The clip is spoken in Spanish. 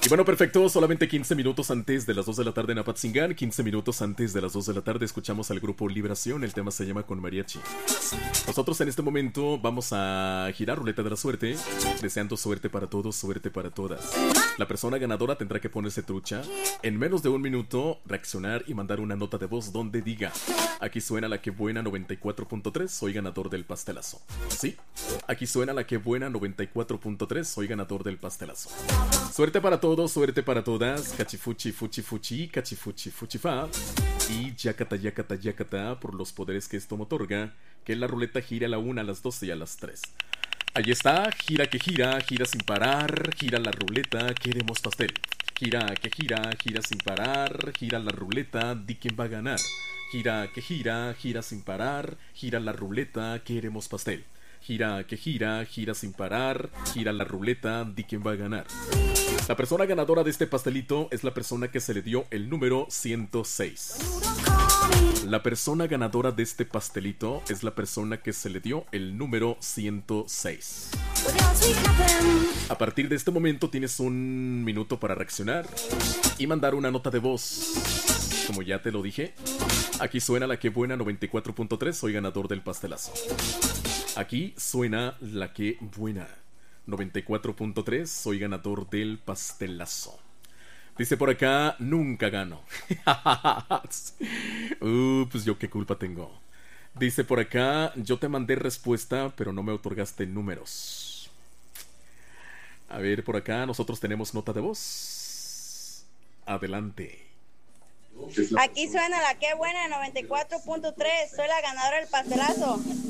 Y bueno, perfecto, solamente 15 minutos antes de las 2 de la tarde en Apatzingán, 15 minutos antes de las 2 de la tarde escuchamos al grupo Liberación, el tema se llama Con Mariachi. Nosotros en este momento vamos a girar ruleta de la suerte, deseando suerte para todos, suerte para todas. La persona ganadora tendrá que ponerse trucha, en menos de un minuto reaccionar y mandar una nota de voz donde diga: aquí suena la que buena 94.3, soy ganador del pastelazo. ¿Sí? Aquí suena la que buena 94.3, soy ganador del pastelazo. Suerte para todos, suerte para todas. Cachifuchi, fuchi, fuchi, cachifuchi, fuchi, fa. Y yacata, yacata, yacata, por los poderes que esto me otorga, que la ruleta gira a la 1, a las 12 y a las 3. Ahí está, gira que gira, gira sin parar, gira la ruleta, queremos pastel. Gira que gira, gira sin parar, gira la ruleta, di quién va a ganar. Gira que gira, gira sin parar, gira la ruleta, queremos pastel. Gira que gira, gira sin parar, gira la ruleta, di quién va a ganar. La persona ganadora de este pastelito es la persona que se le dio el número 106. La persona ganadora de este pastelito es la persona que se le dio el número 106. A partir de este momento tienes un minuto para reaccionar y mandar una nota de voz. Como ya te lo dije, aquí suena la que buena 94.3, soy ganador del pastelazo. Aquí suena la que buena 94.3, soy ganador del pastelazo. Dice por acá, nunca gano. Pues yo qué culpa tengo. Dice por acá, yo te mandé respuesta, pero no me otorgaste números. A ver, por acá nosotros tenemos nota de voz. Adelante. Aquí suena la que buena 94.3, soy la ganadora del pastelazo.